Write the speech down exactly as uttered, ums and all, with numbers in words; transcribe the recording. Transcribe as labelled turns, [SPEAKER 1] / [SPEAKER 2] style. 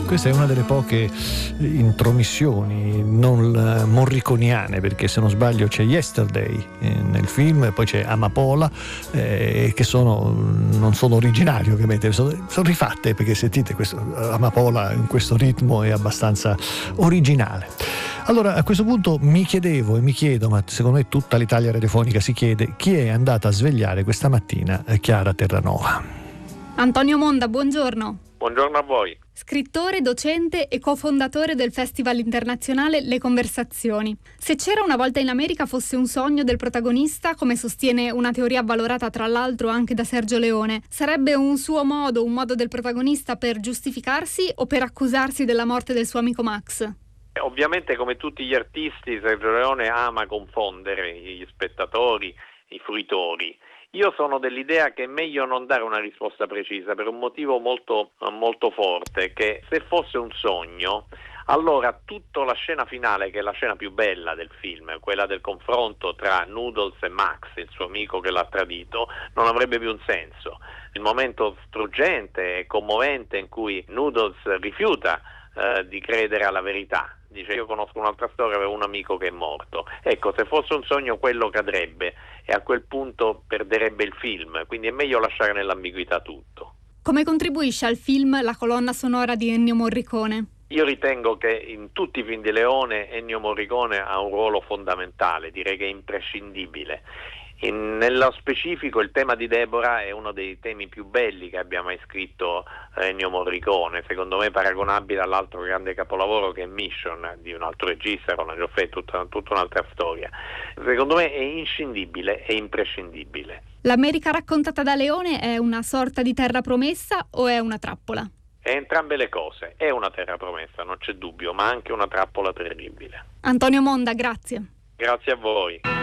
[SPEAKER 1] Questa è una delle poche intromissioni non morriconiane, perché se non sbaglio c'è Yesterday eh, nel film, poi c'è Amapola, eh, che sono non sono originali ovviamente, sono, sono rifatte, perché sentite questo Amapola in questo ritmo è abbastanza originale. Allora, a questo punto mi chiedevo e mi chiedo, ma secondo me tutta l'Italia radiofonica si chiede, chi è andata a svegliare questa mattina Chiara Terranova?
[SPEAKER 2] Antonio Monda, buongiorno.
[SPEAKER 3] Buongiorno a voi.
[SPEAKER 2] Scrittore, docente e cofondatore del Festival internazionale Le Conversazioni. Se c'era una volta in America fosse un sogno del protagonista, come sostiene una teoria avvalorata tra l'altro anche da Sergio Leone, sarebbe un suo modo, un modo del protagonista per giustificarsi o per accusarsi della morte del suo amico Max?
[SPEAKER 3] Ovviamente, come tutti gli artisti, Sergio Leone ama confondere gli spettatori, i fruitori. Io sono dell'idea che è meglio non dare una risposta precisa per un motivo molto, molto forte, che se fosse un sogno, allora tutta la scena finale, che è la scena più bella del film, quella del confronto tra Noodles e Max, il suo amico che l'ha tradito, non avrebbe più un senso. Il momento struggente e commovente in cui Noodles rifiuta eh, di credere alla verità. Dice: io conosco un'altra storia, avevo un amico che è morto. Ecco, se fosse un sogno quello cadrebbe e a quel punto perderebbe il film, quindi è meglio lasciare nell'ambiguità tutto.
[SPEAKER 2] Come contribuisce al film la colonna sonora di Ennio Morricone?
[SPEAKER 3] Io ritengo che in tutti i film di Leone Ennio Morricone ha un ruolo fondamentale, direi che è imprescindibile. In, nello specifico il tema di Deborah è uno dei temi più belli che abbia mai scritto Ennio Morricone, secondo me paragonabile all'altro grande capolavoro che è Mission di un altro regista, con la Joffé, tutta, tutta un'altra storia. Secondo me è inscindibile e imprescindibile.
[SPEAKER 2] L'America raccontata da Leone è una sorta di terra promessa o è una trappola?
[SPEAKER 3] È entrambe le cose, è una terra promessa, non c'è dubbio, ma anche una trappola terribile.
[SPEAKER 2] Antonio Monda, grazie.
[SPEAKER 3] Grazie a voi.